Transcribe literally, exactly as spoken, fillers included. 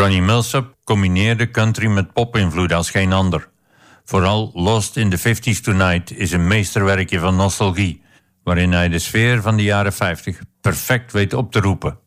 Ronnie Milsap combineerde country met pop-invloed als geen ander. Vooral Lost in the fifties Tonight is een meesterwerkje van nostalgie, waarin hij de sfeer van de jaren vijftig perfect weet op te roepen.